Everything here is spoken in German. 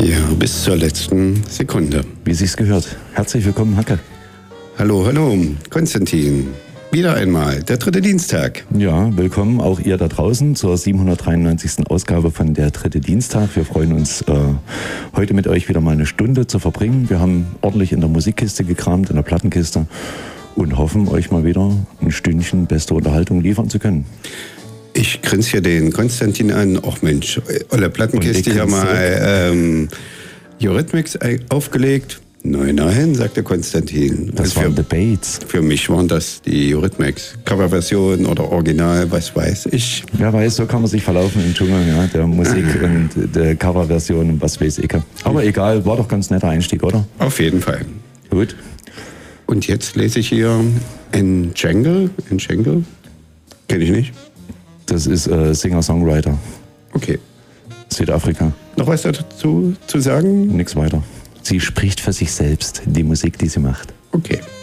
Ja, bis zur letzten Sekunde. Wie sich's gehört. Herzlich willkommen, Hacke. Hallo, hallo, Konstantin. Wieder einmal, der dritte Dienstag. Ja, willkommen auch ihr da draußen zur 793. Ausgabe von der dritte Dienstag. Wir freuen uns, heute mit euch wieder mal eine Stunde zu verbringen. Wir haben ordentlich in der Musikkiste gekramt, in der Plattenkiste und hoffen, euch mal wieder ein Stündchen beste Unterhaltung liefern zu können. Ich grinse hier den Konstantin an. Och Mensch, olle Plattenkiste hier mal Eurythmics aufgelegt. Nein, sagt der Konstantin. Das waren Debates. Für mich waren das die Eurythmics. Coverversion oder Original, was weiß ich. Wer weiß, so kann man sich verlaufen im Dschungel, ja, der Musik und der Coverversion und was weiß ich. Aber egal, war doch ganz netter Einstieg, oder? Auf jeden Fall. Gut. Und jetzt lese ich hier N'Jangle. Kenne ich nicht. Das ist Singer-Songwriter. Okay. Südafrika. Noch was dazu zu sagen? Nichts weiter. Sie spricht für sich selbst, die Musik, die sie macht. Okay.